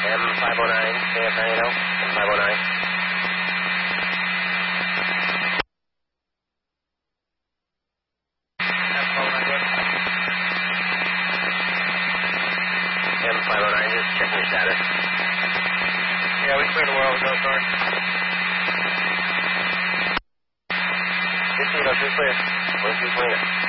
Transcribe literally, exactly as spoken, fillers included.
M five oh nine, K F nine eighty, M five oh nine. M five oh nine, just checking your status. Yeah, we cleared a while ago, sorry. fifteen oh two clear. one two clear.